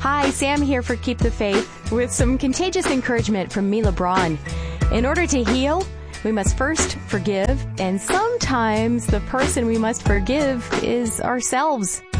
Hi, Sam here for Keep the Faith with some contagious encouragement from me, LeBron. In order to heal, we must first forgive, and sometimes the person we must forgive is ourselves.